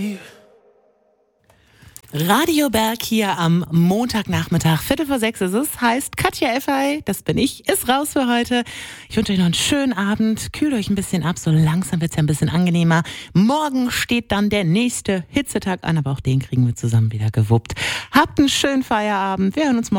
Radio Berg hier am Montagnachmittag, 5:45 ist es, heißt Katja Effey, das bin ich, ist raus für heute. Ich wünsche euch noch einen schönen Abend, kühlt euch ein bisschen ab, so langsam wird es ja ein bisschen angenehmer. Morgen steht dann der nächste Hitzetag an, aber auch den kriegen wir zusammen wieder gewuppt. Habt einen schönen Feierabend, wir hören uns morgen.